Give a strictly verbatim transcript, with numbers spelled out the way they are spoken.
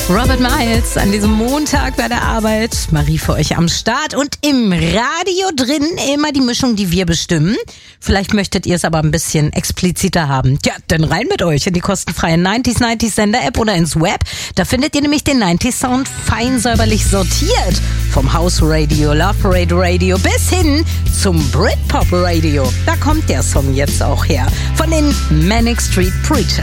Robert Miles an diesem Montag bei der Arbeit. Marie für euch am Start und im Radio drin immer die Mischung, die wir bestimmen. Vielleicht möchtet ihr es aber ein bisschen expliziter haben. Ja, dann rein mit euch in die kostenfreie neunzig neunzig Sender-App oder ins Web. Da findet ihr nämlich den neunzig Sound fein säuberlich sortiert. Vom House Radio, Love Radio Radio bis hin zum Britpop Radio. Da kommt der Song jetzt auch her. Von den Manic Street Preachers.